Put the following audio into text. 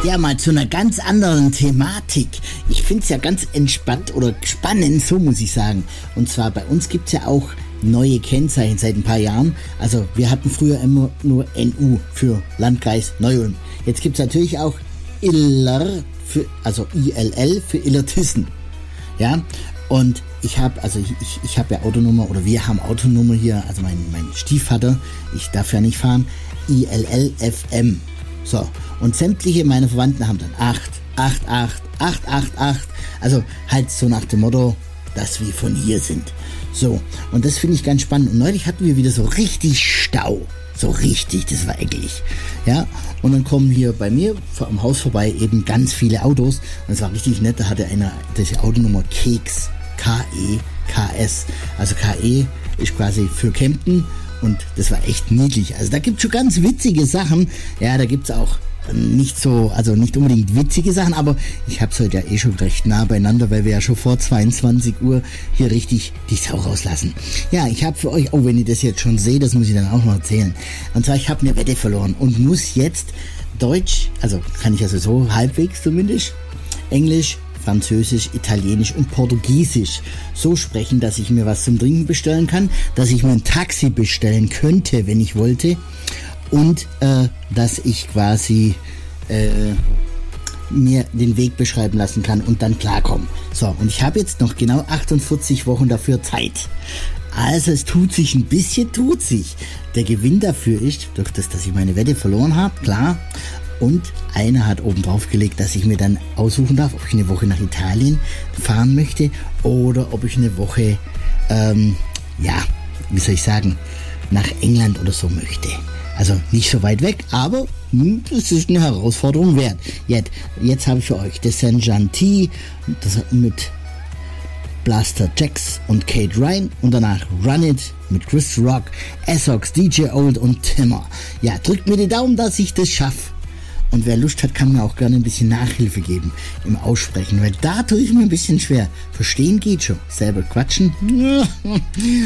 Ja, mal zu einer ganz anderen Thematik. Ich finde es ja ganz entspannt oder spannend, so muss ich sagen. Und zwar bei uns gibt es ja auch neue Kennzeichen seit ein paar Jahren. Also wir hatten früher immer nur NU für Landkreis Neu-Ulm. Jetzt gibt es natürlich auch ILR, also ILL für Illertissen. Ja, und ich habe ja Autonummer, oder wir haben Autonummer hier, also mein Stiefvater, ich darf ja nicht fahren, ILLFM. So, und sämtliche meiner Verwandten haben dann 888, also halt so nach dem Motto, dass wir von hier sind. So, und das finde ich ganz spannend. Und neulich hatten wir wieder so richtig Stau. So richtig, das war eklig. Ja, und dann kommen hier bei mir am Haus vorbei eben ganz viele Autos. Und es war richtig nett, da hatte einer diese Autonummer Keks, KEKS. Also KE ist quasi für Kempten. Und das war echt niedlich. Also da gibt es schon ganz witzige Sachen. Ja, da gibt es auch nicht unbedingt witzige Sachen, aber ich habe es heute ja schon recht nah beieinander, weil wir ja schon vor 22 Uhr hier richtig die Sau rauslassen. Ja, ich habe für euch, wenn ihr das jetzt schon seht, das muss ich dann auch noch erzählen. Und zwar, ich habe eine Wette verloren und muss jetzt Deutsch, also kann ich also so halbwegs zumindest, Englisch, Französisch, Italienisch und Portugiesisch so sprechen, dass ich mir was zum Trinken bestellen kann, dass ich mir ein Taxi bestellen könnte, wenn ich wollte, und dass ich quasi mir den Weg beschreiben lassen kann und dann klarkommen. So, und ich habe jetzt noch genau 48 Wochen dafür Zeit. Also es tut sich ein bisschen. Der Gewinn dafür ist, durch das, dass ich meine Wette verloren habe, klar. Und einer hat oben drauf gelegt, dass ich mir dann aussuchen darf, ob ich eine Woche nach Italien fahren möchte oder ob ich eine Woche, nach England oder so möchte. Also nicht so weit weg, aber das ist eine Herausforderung wert. Jetzt habe ich für euch The Saint Jean T, das mit Blaster Jax und Kate Ryan, und danach Run It mit Chris Rock, Essex, DJ Old und Timmer. Ja, drückt mir die Daumen, dass ich das schaffe. Und wer Lust hat, kann mir auch gerne ein bisschen Nachhilfe geben im Aussprechen, weil da tue ich mir ein bisschen schwer. Verstehen geht schon, selber quatschen.